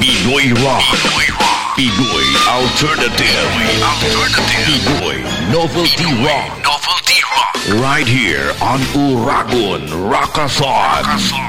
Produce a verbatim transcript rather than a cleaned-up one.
Pinoy Rock. Pinoy Rock. Pinoy Alternative. Pinoy Alternative. Pinoy Novelty Rock. Novelty Rock. Right here on Uragon Rockathon. Rockathon.